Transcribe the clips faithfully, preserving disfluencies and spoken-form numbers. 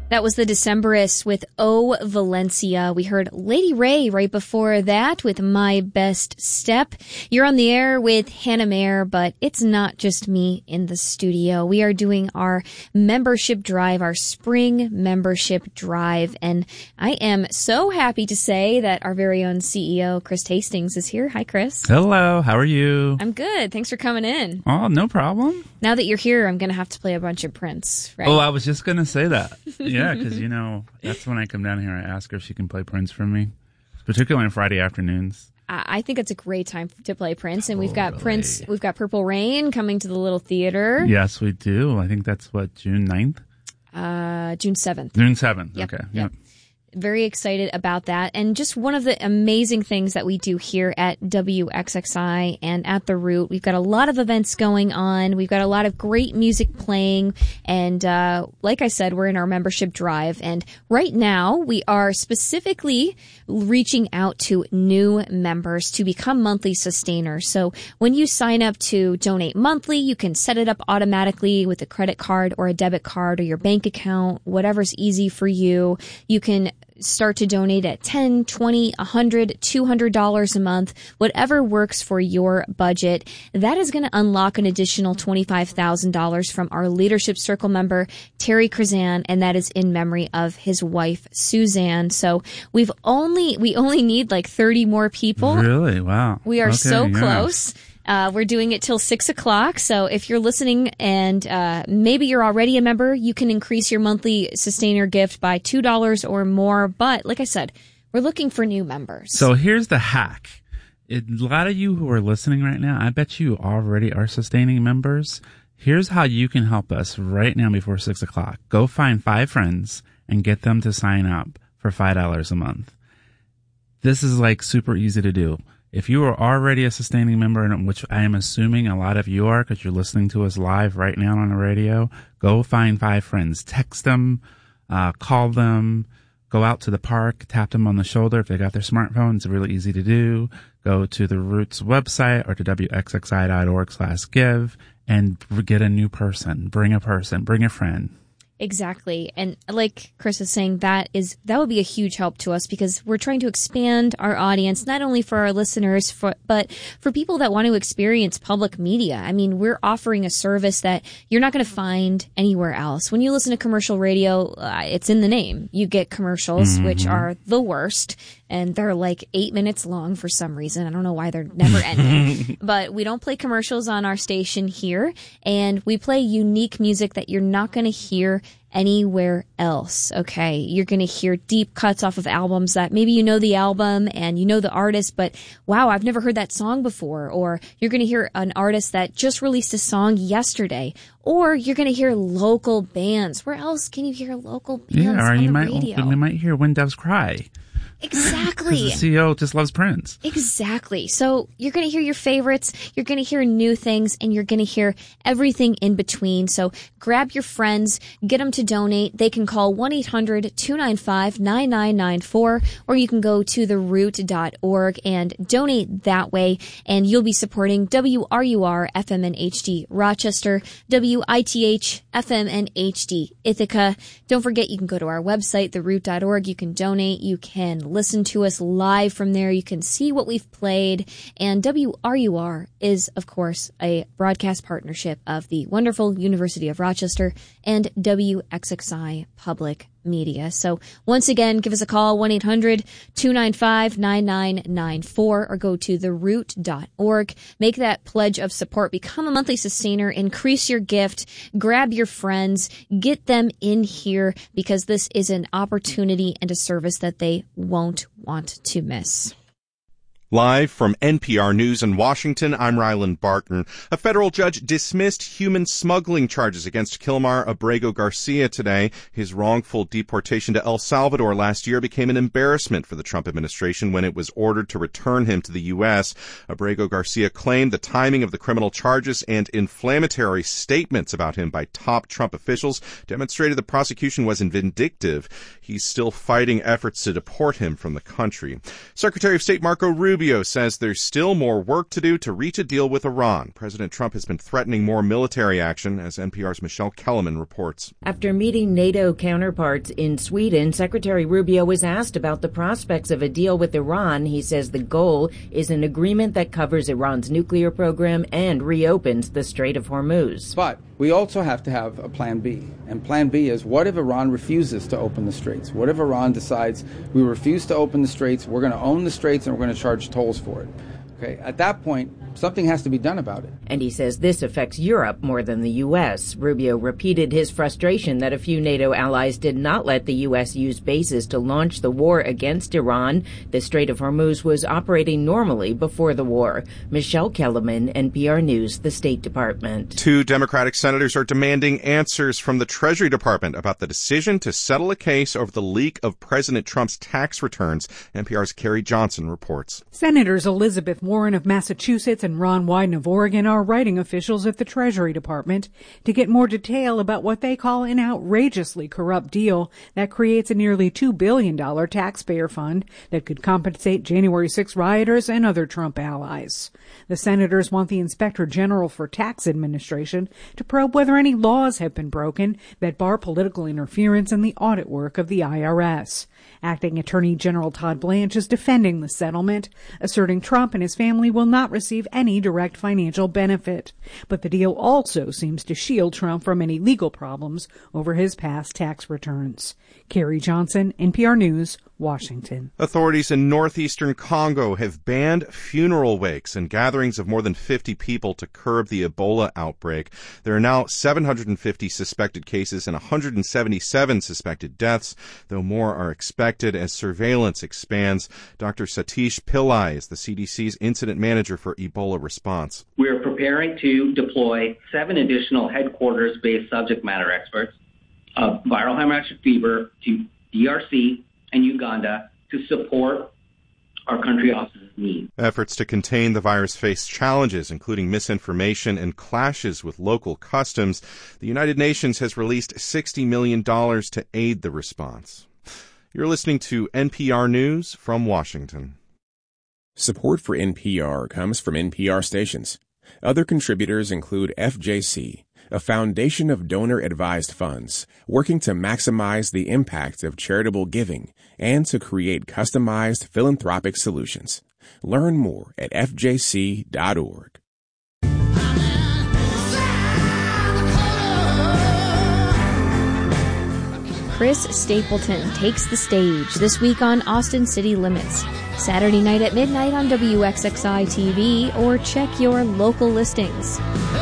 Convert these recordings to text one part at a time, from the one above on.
That was the Decemberists with Oh Valencia. We heard Lady Ray right before that with My Best Step. You're on the air with Hannah Mayer, but it's not just me in the studio. We are doing our membership drive, our spring membership drive, and I am so happy to say that our very own C E O, Chris Hastings, is here. Hi, Chris. Hello. How are you? I'm good. Thanks for coming in. Oh, no problem. Now that you're here, I'm going to have to play a bunch of Prince, right? Oh, I was just going to say that. Yeah, because, you know, that's when I come down here, I ask her if she can play Prince for me, particularly on Friday afternoons. I think it's a great time to play Prince, and we've got totally. Prince, we've got Purple Rain coming to the Little Theater. Yes, we do. I think that's, what, June ninth? Uh, June seventh. June seventh, yep, okay. Yep. Yep. Very excited about that. And just one of the amazing things that we do here at W X X I and at The Root, we've got a lot of events going on. We've got a lot of great music playing. And uh like I said, we're in our membership drive. And right now, we are specifically reaching out to new members to become monthly sustainers. So when you sign up to donate monthly, you can set it up automatically with a credit card or a debit card or your bank account, whatever's easy for you. You can start to donate at ten, twenty, one hundred, two hundred dollars a month, whatever works for your budget. That is going to unlock an additional twenty-five thousand dollars from our Leadership Circle member, Terry Krzan, and that is in memory of his wife, Suzanne. So we've only, we only need like thirty more people. Really? Wow. We are okay, so yeah. close. Uh, we're doing it till six o'clock. So if you're listening and uh, maybe you're already a member, you can increase your monthly sustainer gift by two dollars or more. But like I said, we're looking for new members. So here's the hack. It, a lot of you who are listening right now, I bet you already are sustaining members. Here's how you can help us right now before six o'clock. Go find five friends and get them to sign up for five dollars a month. This is like super easy to do. If you are already a sustaining member, which I am assuming a lot of you are because you're listening to us live right now on the radio, go find five friends. Text them, uh, call them, go out to the park, tap them on the shoulder if they got their smartphone. It's really easy to do. Go to the Roots website or to W X X I dot org slash give and get a new person. Bring a person. Bring a friend. Exactly. And like Chris is saying, that is, that would be a huge help to us because we're trying to expand our audience, not only for our listeners, for, but for people that want to experience public media. I mean, we're offering a service that you're not going to find anywhere else. When you listen to commercial radio, uh, it's in the name. You get commercials, mm-hmm. which are the worst. And they're like eight minutes long for some reason. I don't know why they're never ending. But we don't play commercials on our station here. And we play unique music that you're not going to hear anywhere else. Okay. You're going to hear deep cuts off of albums that maybe you know the album and you know the artist, but wow, I've never heard that song before. Or you're going to hear an artist that just released a song yesterday. Or you're going to hear local bands. Where else can you hear local bands yeah, or on you the might, radio? You might hear When Doves Cry. Exactly. Because the C E O just loves Prince. Exactly. So you're going to hear your favorites, you're going to hear new things, and you're going to hear everything in between. So grab your friends, get them to donate. They can call one eight hundred two nine five nine nine nine four, or you can go to the root dot org and donate that way. And you'll be supporting W R U R F M N H D Rochester, W I T H F M N H D Ithaca. Don't forget, you can go to our website, the root dot org. You can donate. You can listen to us live from there. You can see what we've played. And W R U R is, of course, a broadcast partnership of the wonderful University of Rochester and W X X I Public Media. So once again, give us a call, one eight hundred two nine five nine nine nine four, or go to the root dot org. Make that pledge of support. Become a monthly sustainer. Increase your gift. Grab your friends. Get them in here because this is an opportunity and a service that they won't want to miss. Live from N P R News in Washington, I'm Ryland Barton. A federal judge dismissed human smuggling charges against Kilmar Abrego Garcia today. His wrongful deportation to El Salvador last year became an embarrassment for the Trump administration when it was ordered to return him to the U S. Abrego Garcia claimed the timing of the criminal charges and inflammatory statements about him by top Trump officials demonstrated the prosecution was vindictive. He's still fighting efforts to deport him from the country. Secretary of State Marco Rubio Rubio says there's still more work to do to reach a deal with Iran. President Trump has been threatening more military action, as N P R's Michelle Kellerman reports. After meeting NATO counterparts in Sweden, Secretary Rubio was asked about the prospects of a deal with Iran. He says the goal is an agreement that covers Iran's nuclear program and reopens the Strait of Hormuz. But we also have to have a plan B. And plan B is, what if Iran refuses to open the straits? What if Iran decides we refuse to open the straits, we're going to own the straits, and we're going to charge tolls for it? Okay, at that point, something has to be done about it. And he says this affects Europe more than the U S. Rubio repeated his frustration that a few NATO allies did not let the U S use bases to launch the war against Iran. The Strait of Hormuz was operating normally before the war. Michelle Kellerman, N P R News, the State Department. Two Democratic senators are demanding answers from the Treasury Department about the decision to settle a case over the leak of President Trump's tax returns. N P R's Carrie Johnson reports. Senators Elizabeth Warren of Massachusetts and Ron Wyden of Oregon are writing officials at the Treasury Department to get more detail about what they call an outrageously corrupt deal that creates a nearly two billion dollars taxpayer fund that could compensate January sixth rioters and other Trump allies. The senators want the Inspector General for Tax Administration to probe whether any laws have been broken that bar political interference in the audit work of the I R S. Acting Attorney General Todd Blanche is defending the settlement, asserting Trump and his family will not receive any direct financial benefit. But the deal also seems to shield Trump from any legal problems over his past tax returns. Carrie Johnson, N P R News, Washington. Authorities in northeastern Congo have banned funeral wakes and gatherings of more than fifty people to curb the Ebola outbreak. There are now seven hundred fifty suspected cases and one hundred seventy-seven suspected deaths, though more are expected as surveillance expands. Doctor Satish Pillai is the C D C's incident manager for Ebola response. We are preparing to deploy seven additional headquarters-based subject matter experts of viral hemorrhagic fever to D R C and Uganda to support our country office's needs. Efforts to contain the virus face challenges, including misinformation and clashes with local customs. The United Nations has released sixty million dollars to aid the response. You're listening to N P R News from Washington. Support for N P R comes from N P R stations. Other contributors include F J C, a foundation of donor-advised funds working to maximize the impact of charitable giving and to create customized philanthropic solutions. Learn more at f j c dot org. Chris Stapleton takes the stage this week on Austin City Limits. Saturday night at midnight on W X X I T V, or check your local listings.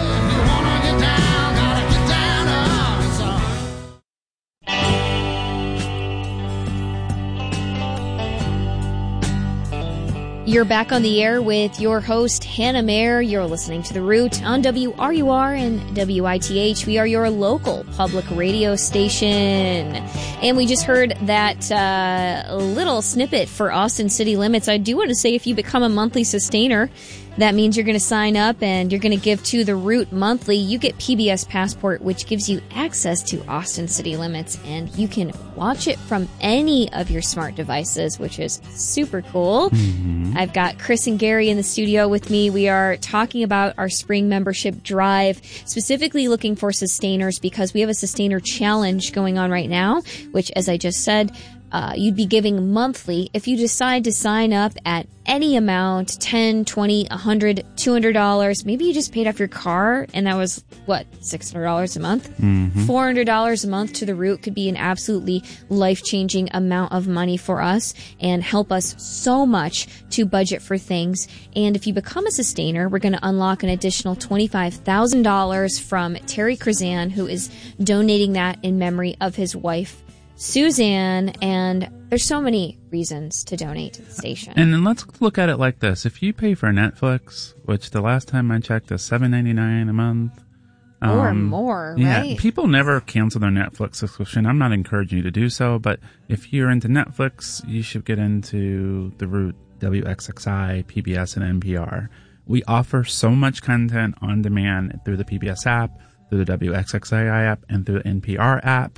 You're back on the air with your host, Hannah Mayer. You're listening to The Root on W R U R and W I T H. We are your local public radio station. And we just heard that uh, little snippet for Austin City Limits. I do want to say, if you become a monthly sustainer, that means you're going to sign up and you're going to give to The Root monthly. You get P B S Passport, which gives you access to Austin City Limits, and you can watch it from any of your smart devices, which is super cool. Mm-hmm. I've got Chris and Gary in the studio with me. We are talking about our spring membership drive, specifically looking for sustainers because we have a sustainer challenge going on right now, which, as I just said, Uh, you'd be giving monthly. If you decide to sign up at any amount, ten, twenty, one hundred, two hundred dollars, maybe you just paid off your car and that was, what, six hundred dollars a month? Mm-hmm. four hundred dollars a month to The Root could be an absolutely life-changing amount of money for us and help us so much to budget for things. And if you become a sustainer, we're going to unlock an additional twenty-five thousand dollars from Terry Krzan, who is donating that in memory of his wife, Suzanne, and there's so many reasons to donate to the station. And then let's look at it like this. If you pay for Netflix, which the last time I checked is seven ninety-nine a month. Or um, more, yeah, right? People never cancel their Netflix subscription. I'm not encouraging you to do so, but if you're into Netflix, you should get into The Root, W X X I, P B S, and N P R. We offer so much content on demand through the P B S app, through the W X X I app, and through the N P R app.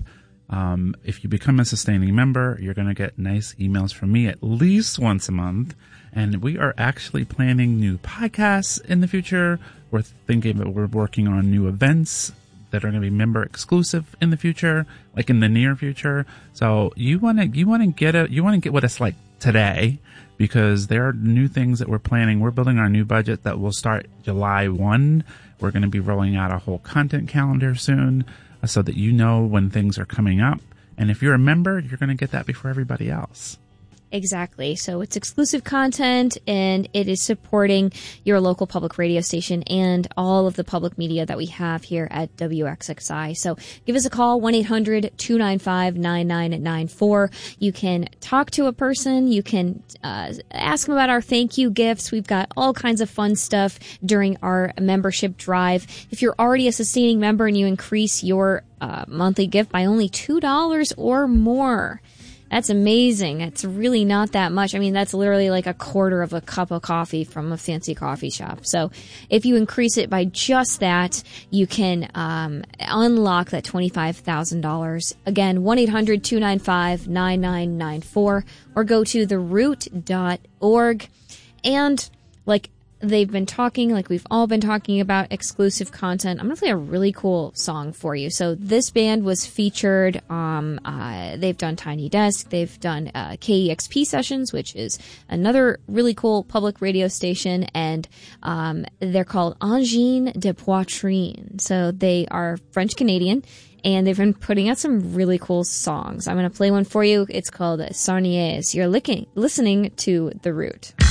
Um, if you become a sustaining member, you're going to get nice emails from me at least once a month. And we are actually planning new podcasts in the future. We're thinking that we're working on new events that are going to be member exclusive in the future, like in the near future. So you want to, you want to get it, you want to get what it's like today, because there are new things that we're planning. We're building our new budget that will start July first. We're going to be rolling out a whole content calendar soon, so that you know when things are coming up. And if you're a member, you're going to get that before everybody else. Exactly. So it's exclusive content, and it is supporting your local public radio station and all of the public media that we have here at W X X I. So give us a call, one eight hundred two nine five nine nine nine four. You can talk to a person. You can uh, ask them about our thank you gifts. We've got all kinds of fun stuff during our membership drive. If you're already a sustaining member and you increase your uh, monthly gift by only two dollars or more, that's amazing. It's really not that much. I mean, that's literally like a quarter of a cup of coffee from a fancy coffee shop. So if you increase it by just that, you can um, unlock that twenty-five thousand dollars. Again, one eight hundred two nine five nine nine nine four, or go to the root dot org. And like they've been talking, like we've all been talking about exclusive content, I'm going to play a really cool song for you. So this band was featured, um, uh, they've done Tiny Desk, they've done uh, K E X P Sessions, which is another really cool public radio station, and um, they're called Angine de Poitrine. So they are French-Canadian, and they've been putting out some really cool songs. I'm going to play one for you. It's called Sarniers. You're licking, listening to The Root.